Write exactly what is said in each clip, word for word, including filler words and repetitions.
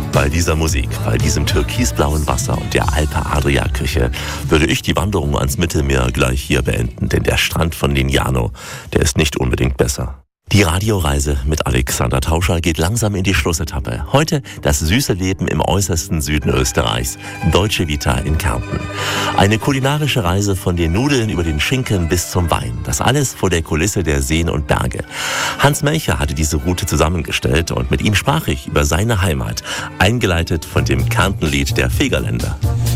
Bei dieser Musik, bei diesem türkisblauen Wasser und der Alpe Adria Küche würde ich die Wanderung ans Mittelmeer gleich hier beenden, denn der Strand von Lignano, der ist nicht unbedingt besser. Die Radioreise mit Alexander Tauscher geht langsam in die Schlussetappe. Heute das süße Leben im äußersten Süden Österreichs, Dolce Vita in Kärnten. Eine kulinarische Reise von den Nudeln über den Schinken bis zum Wein. Das alles vor der Kulisse der Seen und Berge. Hans Melcher hatte diese Route zusammengestellt und mit ihm sprach ich über seine Heimat, eingeleitet von dem Kärntenlied der Fegerländer.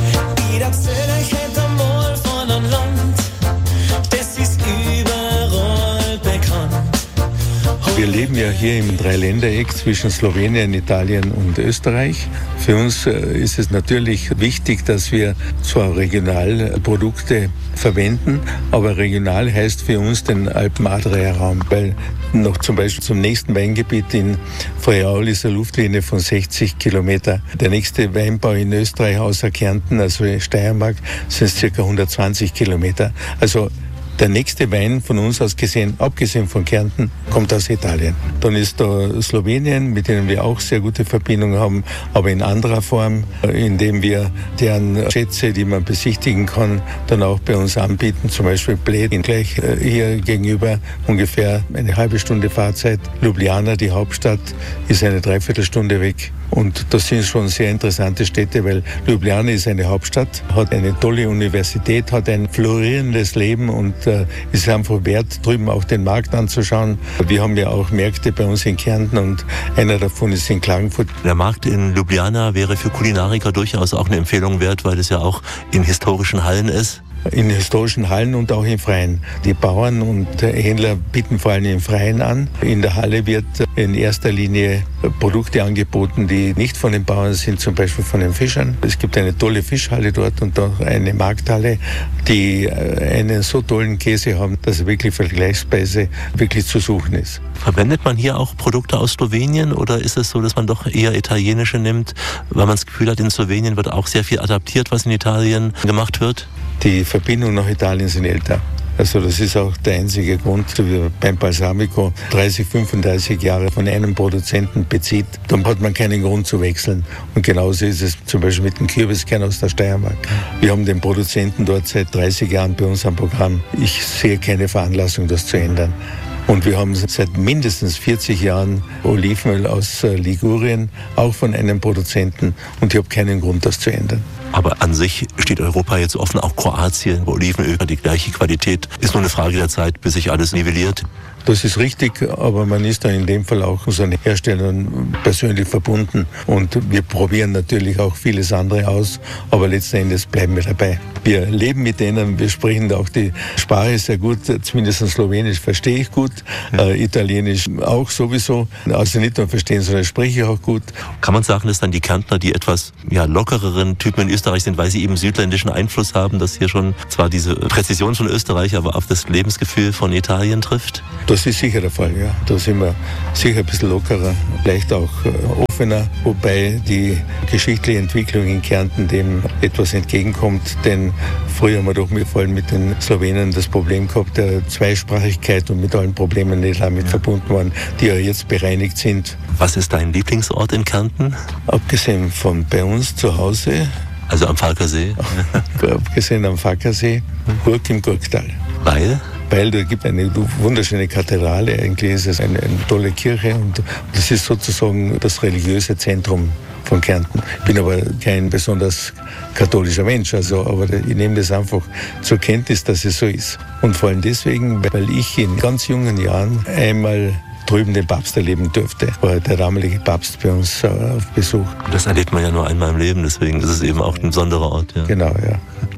Wir leben ja hier im Dreiländereck zwischen Slowenien, Italien und Österreich. Für uns ist es natürlich wichtig, dass wir zwar Regionalprodukte verwenden, aber regional heißt für uns den Alpen-Adria-Raum, weil noch zum Beispiel zum nächsten Weingebiet in Friaul ist eine Luftlinie von sechzig Kilometer. Der nächste Weinbau in Österreich außer Kärnten, also Steiermark, sind circa hundertzwanzig Kilometer. Also der nächste Wein von uns aus gesehen, abgesehen von Kärnten, kommt aus Italien. Dann ist da Slowenien, mit denen wir auch sehr gute Verbindungen haben, aber in anderer Form, indem wir deren Schätze, die man besichtigen kann, dann auch bei uns anbieten. Zum Beispiel Bled, gleich hier gegenüber ungefähr eine halbe Stunde Fahrzeit. Ljubljana, die Hauptstadt, ist eine Dreiviertelstunde weg. Und das sind schon sehr interessante Städte, weil Ljubljana ist eine Hauptstadt, hat eine tolle Universität, hat ein florierendes Leben und äh, es ist einfach wert, drüben auch den Markt anzuschauen. Wir haben ja auch Märkte bei uns in Kärnten und einer davon ist in Klagenfurt. Der Markt in Ljubljana wäre für Kulinariker durchaus auch eine Empfehlung wert, weil es ja auch in historischen Hallen ist. In historischen Hallen und auch im Freien. Die Bauern und Händler bieten vor allem im Freien an. In der Halle wird in erster Linie Produkte angeboten, die nicht von den Bauern sind, zum Beispiel von den Fischern. Es gibt eine tolle Fischhalle dort und auch eine Markthalle, die einen so tollen Käse haben, dass er wirklich vergleichsweise wirklich zu suchen ist. Verwendet man hier auch Produkte aus Slowenien oder ist es so, dass man doch eher italienische nimmt, weil man das Gefühl hat, in Slowenien wird auch sehr viel adaptiert, was in Italien gemacht wird? Die Verbindungen nach Italien sind älter. Also das ist auch der einzige Grund, wie beim Balsamico dreißig, fünfunddreißig Jahre von einem Produzenten bezieht, dann hat man keinen Grund zu wechseln. Und genauso ist es zum Beispiel mit dem Kürbiskern aus der Steiermark. Wir haben den Produzenten dort seit dreißig Jahren bei uns am Programm. Ich sehe keine Veranlassung, das zu ändern. Und wir haben seit mindestens vierzig Jahren Olivenöl aus Ligurien, auch von einem Produzenten. Und ich habe keinen Grund, das zu ändern. Aber an sich steht Europa jetzt offen, auch Kroatien, wo Olivenöl hat die gleiche Qualität. Ist nur eine Frage der Zeit, bis sich alles nivelliert. Das ist richtig, aber man ist dann in dem Fall auch unseren Herstellern persönlich verbunden. Und wir probieren natürlich auch vieles andere aus, aber letzten Endes bleiben wir dabei. Wir leben mit denen, wir sprechen auch die Sprache sehr gut, zumindest Slowenisch verstehe ich gut, äh, Italienisch auch sowieso. Also nicht nur verstehen, sondern spreche ich auch gut. Kann man sagen, dass dann die Kärntner die etwas ja, lockereren Typen in Österreich sind, weil sie eben südländischen Einfluss haben, dass hier schon zwar diese Präzision von Österreich, aber auf das Lebensgefühl von Italien trifft? Das ist sicher der Fall, ja. Da sind wir sicher ein bisschen lockerer, vielleicht auch äh, offener, wobei die geschichtliche Entwicklung in Kärnten dem etwas entgegenkommt, denn früher haben wir doch vor allem mit den Slowenen das Problem gehabt der Zweisprachigkeit und mit allen Problemen, die damit verbunden waren, die ja jetzt bereinigt sind. Was ist dein Lieblingsort in Kärnten? Abgesehen von bei uns zu Hause. Also am Falkersee? Abgesehen am Falkersee, Gurk im Gurktal. Weil? Weil da gibt eine wunderschöne Kathedrale, eigentlich ist es eine, eine tolle Kirche und das ist sozusagen das religiöse Zentrum von Kärnten. Ich bin aber kein besonders katholischer Mensch, also, aber ich nehme das einfach zur Kenntnis, dass es so ist. Und vor allem deswegen, weil ich in ganz jungen Jahren einmal drüben den Papst erleben durfte. War der damalige Papst bei uns äh, auf Besuch. Das erlebt man ja nur einmal im Leben, deswegen ist es eben auch ein besonderer Ort. Ja. Genau, ja.